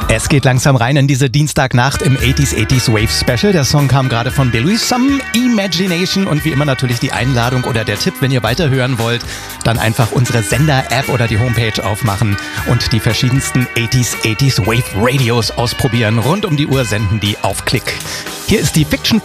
Es geht langsam rein in diese Dienstagnacht im 80s Wave Special. Der Song kam gerade von Billy, Some Imagination, und wie immer natürlich die Einladung oder der Tipp, wenn ihr weiterhören wollt, dann einfach unsere Sender-App oder die Homepage aufmachen und die verschiedensten 80s Wave Radios ausprobieren. Rund um die Uhr senden die auf Klick. Hier ist die Fiction